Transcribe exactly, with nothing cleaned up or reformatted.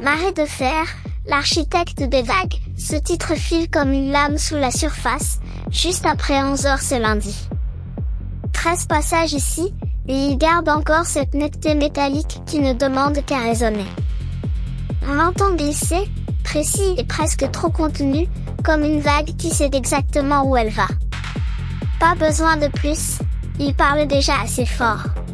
Marée de fer, l'architecte des vagues, ce titre file comme une lame sous la surface, juste après onze heures ce lundi. treize passages ici, et il garde encore cette netteté métallique qui ne demande qu'à résonner. On l'entend glisser, précis et presque trop contenu, comme une vague qui sait exactement où elle va. Pas besoin de plus, il parle déjà assez fort.